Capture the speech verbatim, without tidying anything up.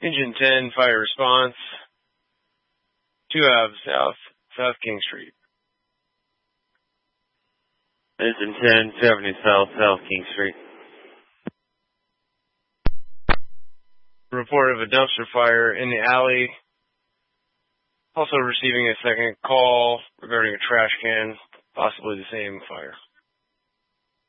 Engine ten, fire response. two Ave South, South King Street. Engine ten, seventy South, South King Street. Report of a dumpster fire in the alley. Also receiving a second call regarding a trash can, possibly the same fire.